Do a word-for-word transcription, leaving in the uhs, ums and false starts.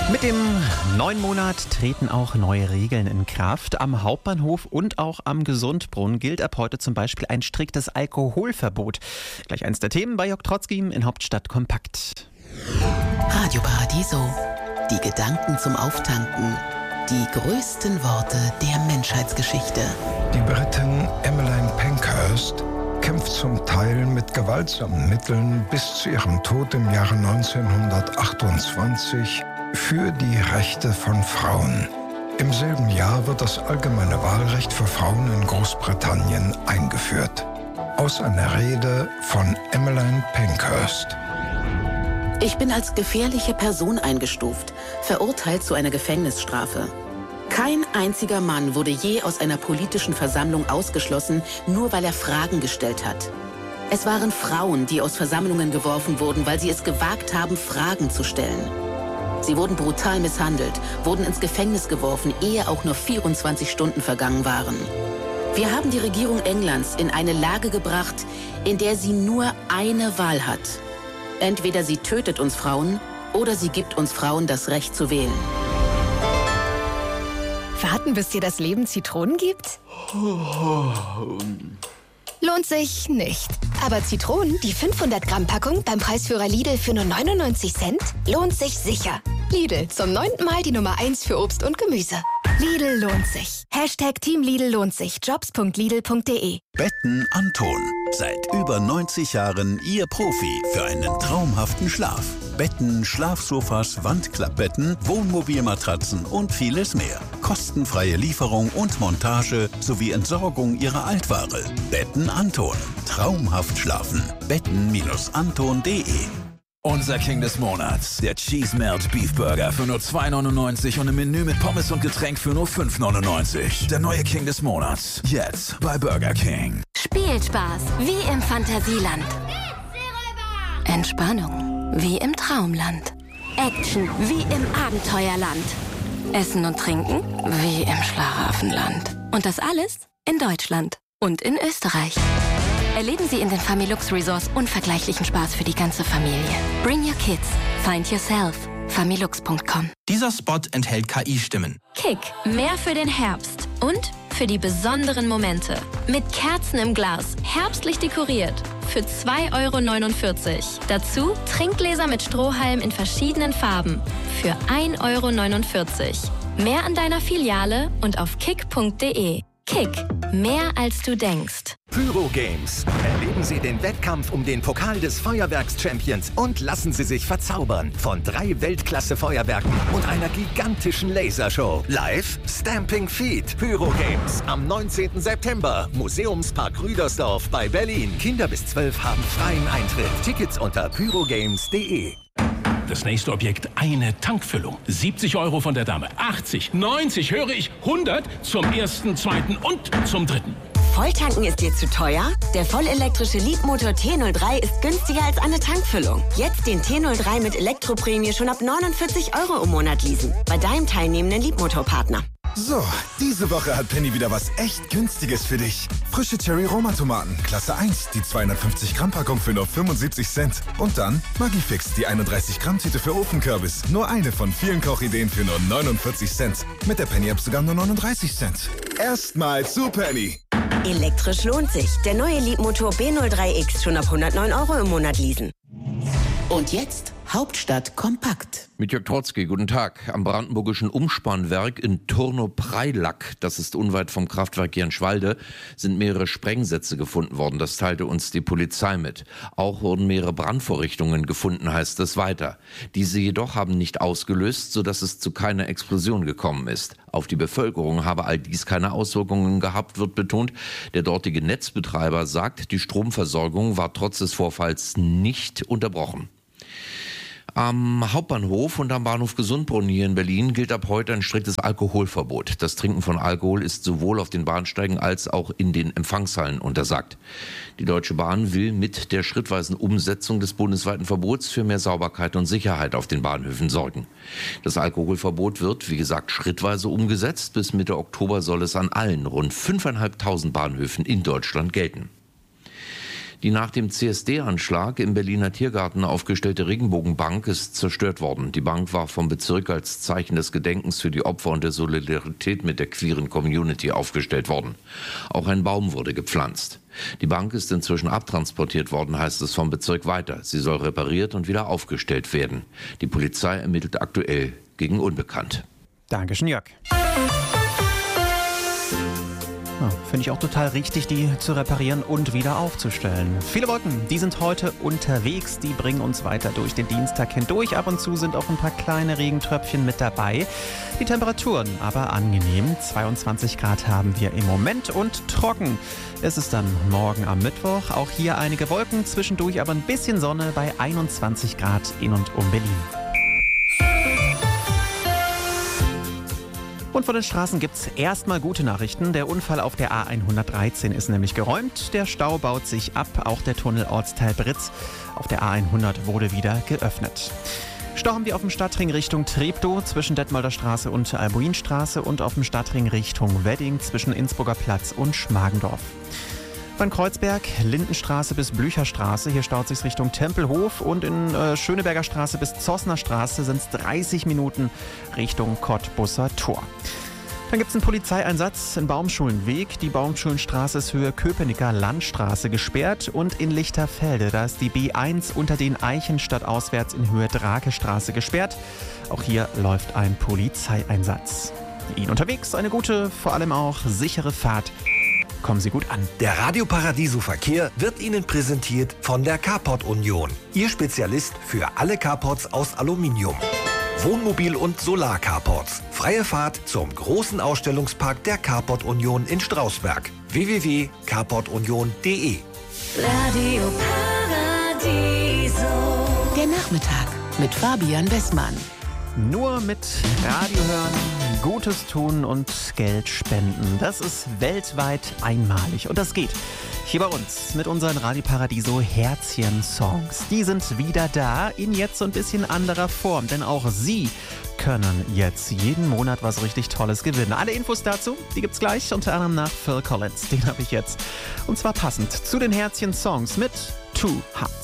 Mit dem neuen Monat treten auch neue Regeln in Kraft. Am Hauptbahnhof und auch am Gesundbrunnen gilt ab heute zum Beispiel ein striktes Alkoholverbot. Gleich eins der Themen bei Jörg Trotzki in Hauptstadt Kompakt. Radio Paradiso. Die Gedanken zum Auftanken. Die größten Worte der Menschheitsgeschichte. Die Britin Emmeline Pankhurst kämpft zum Teil mit gewaltsamen Mitteln bis zu ihrem Tod im Jahre neunzehnhundertachtundzwanzig für die Rechte von Frauen. Im selben Jahr wird das allgemeine Wahlrecht für Frauen in Großbritannien eingeführt. Aus einer Rede von Emmeline Pankhurst. Ich bin als gefährliche Person eingestuft, verurteilt zu einer Gefängnisstrafe. Kein einziger Mann wurde je aus einer politischen Versammlung ausgeschlossen, nur weil er Fragen gestellt hat. Es waren Frauen, die aus Versammlungen geworfen wurden, weil sie es gewagt haben, Fragen zu stellen. Sie wurden brutal misshandelt, wurden ins Gefängnis geworfen, ehe auch nur vierundzwanzig Stunden vergangen waren. Wir haben die Regierung Englands in eine Lage gebracht, in der sie nur eine Wahl hat. Entweder sie tötet uns Frauen oder sie gibt uns Frauen das Recht zu wählen. Warten, bis dir das Leben Zitronen gibt? Lohnt sich nicht. Aber Zitronen, die fünfhundert Gramm Packung beim Preisführer Lidl für nur neunundneunzig Cent, lohnt sich sicher. Lidl, zum neunten Mal die Nummer eins für Obst und Gemüse. Lidl lohnt sich. Hashtag Team Lidl lohnt sich. Jobs punkt lidl punkt de. Betten Anton. Seit über neunzig Jahren Ihr Profi für einen traumhaften Schlaf. Betten, Schlafsofas, Wandklappbetten, Wohnmobilmatratzen und vieles mehr. Kostenfreie Lieferung und Montage sowie Entsorgung Ihrer Altware. Betten Anton. Traumhaft schlafen. betten Anton punkt de. Unser King des Monats, der Cheese Melt Beef Burger für nur zwei neunundneunzig und ein Menü mit Pommes und Getränk für nur fünf neunundneunzig. Der neue King des Monats, jetzt bei Burger King. Spielspaß, wie im Fantasieland. Entspannung, wie im Traumland. Action, wie im Abenteuerland. Essen und Trinken, wie im Schlaraffenland. Und das alles in Deutschland und in Österreich. Erleben Sie in den Familux Resorts unvergleichlichen Spaß für die ganze Familie. Bring your kids. Find yourself. familux punkt com. Dieser Spot enthält K I-Stimmen. Kick, mehr für den Herbst und für die besonderen Momente. Mit Kerzen im Glas, herbstlich dekoriert. Für zwei Euro neunundvierzig. Dazu Trinkgläser mit Strohhalm in verschiedenen Farben. Für ein Euro neunundvierzig. Mehr an deiner Filiale und auf kick punkt de. Kick, mehr als du denkst. Pyro Games. Erleben Sie den Wettkampf um den Pokal des Feuerwerks-Champions und lassen Sie sich verzaubern von drei Weltklasse-Feuerwerken und einer gigantischen Lasershow. Live Stamping Feet. Pyro Games am neunzehnten September. Museumspark Rüdersdorf bei Berlin. Kinder bis zwölf haben freien Eintritt. Tickets unter pyrogames punkt de. Das nächste Objekt, eine Tankfüllung. siebzig Euro von der Dame. achtzig, neunzig, höre ich, hundert zum ersten, zweiten und zum dritten. Volltanken ist dir zu teuer? Der vollelektrische Leapmotor T null drei ist günstiger als eine Tankfüllung. Jetzt den T null drei mit Elektroprämie schon ab neunundvierzig Euro im Monat leasen. Bei deinem teilnehmenden Leapmotor-Partner. So, diese Woche hat Penny wieder was echt Günstiges für dich. Frische Cherry-Roma-Tomaten, Klasse eins, die zweihundertfünfzig Gramm Packung für nur fünfundsiebzig Cent. Und dann Magifix, die einunddreißig Gramm Tüte für Ofenkürbis. Nur eine von vielen Kochideen für nur neunundvierzig Cent. Mit der Penny-App sogar nur neununddreißig Cent. Erstmal zu Penny. Elektrisch lohnt sich. Der neue Leapmotor B null drei X schon ab hundertneun Euro im Monat leasen. Und jetzt Hauptstadt Kompakt. Mit Jörg Trotzki, guten Tag. Am brandenburgischen Umspannwerk in Turno-Preilack, das ist unweit vom Kraftwerk Jenschwalde, sind mehrere Sprengsätze gefunden worden. Das teilte uns die Polizei mit. Auch wurden mehrere Brandvorrichtungen gefunden, heißt es weiter. Diese jedoch haben nicht ausgelöst, sodass es zu keiner Explosion gekommen ist. Auf die Bevölkerung habe all dies keine Auswirkungen gehabt, wird betont. Der dortige Netzbetreiber sagt, die Stromversorgung war trotz des Vorfalls nicht unterbrochen. Am Hauptbahnhof und am Bahnhof Gesundbrunnen hier in Berlin gilt ab heute ein striktes Alkoholverbot. Das Trinken von Alkohol ist sowohl auf den Bahnsteigen als auch in den Empfangshallen untersagt. Die Deutsche Bahn will mit der schrittweisen Umsetzung des bundesweiten Verbots für mehr Sauberkeit und Sicherheit auf den Bahnhöfen sorgen. Das Alkoholverbot wird, wie gesagt, schrittweise umgesetzt. Bis Mitte Oktober soll es an allen rund fünftausendfünfhundert Bahnhöfen in Deutschland gelten. Die nach dem C S D-Anschlag im Berliner Tiergarten aufgestellte Regenbogenbank ist zerstört worden. Die Bank war vom Bezirk als Zeichen des Gedenkens für die Opfer und der Solidarität mit der queeren Community aufgestellt worden. Auch ein Baum wurde gepflanzt. Die Bank ist inzwischen abtransportiert worden, heißt es vom Bezirk weiter. Sie soll repariert und wieder aufgestellt werden. Die Polizei ermittelt aktuell gegen Unbekannt. Dankeschön, Jörg. Ja, finde ich auch total richtig, die zu reparieren und wieder aufzustellen. Viele Wolken, die sind heute unterwegs, die bringen uns weiter durch den Dienstag hindurch. Ab und zu sind auch ein paar kleine Regentröpfchen mit dabei. Die Temperaturen aber angenehm. zweiundzwanzig Grad haben wir im Moment und trocken. Es ist dann morgen am Mittwoch. Auch hier einige Wolken, zwischendurch aber ein bisschen Sonne bei einundzwanzig Grad in und um Berlin. Und von den Straßen gibt's erstmal gute Nachrichten. Der Unfall auf der A hundertdreizehn ist nämlich geräumt. Der Stau baut sich ab. Auch der Tunnel Ortsteil Britz auf der A hundert wurde wieder geöffnet. Stau haben wir auf dem Stadtring Richtung Treptow zwischen Detmolder Straße und Albuinstraße und auf dem Stadtring Richtung Wedding zwischen Innsbrucker Platz und Schmargendorf. Von Kreuzberg, Lindenstraße bis Blücherstraße, hier staut sich Richtung Tempelhof und in äh, Schöneberger Straße bis Zossner Straße sind es dreißig Minuten Richtung Cottbusser Tor. Dann gibt es einen Polizeieinsatz in Baumschulenweg. Die Baumschulenstraße ist Höhe Köpenicker Landstraße gesperrt und in Lichterfelde, da ist die B eins unter den Eichen stadtauswärts in Höhe Drakestraße gesperrt. Auch hier läuft ein Polizeieinsatz. Ihnen unterwegs eine gute, vor allem auch sichere Fahrt. Kommen Sie gut an. Der Radio Paradiso Verkehr wird Ihnen präsentiert von der Carport Union. Ihr Spezialist für alle Carports aus Aluminium. Wohnmobil- und Solar-Carports. Freie Fahrt zum großen Ausstellungspark der Carport Union in Strausberg. w w w punkt carport union punkt d e Radio Paradiso. Der Nachmittag mit Fabian Westmann. Nur mit Radio hören, Gutes tun und Geld spenden. Das ist weltweit einmalig. Und das geht hier bei uns mit unseren Radio Paradiso Herzchen-Songs. Die sind wieder da, in jetzt so ein bisschen anderer Form. Denn auch Sie können jetzt jeden Monat was richtig Tolles gewinnen. Alle Infos dazu, die gibt's gleich, unter anderem nach Phil Collins. Den habe ich jetzt. Und zwar passend zu den Herzchen-Songs mit Two Hearts.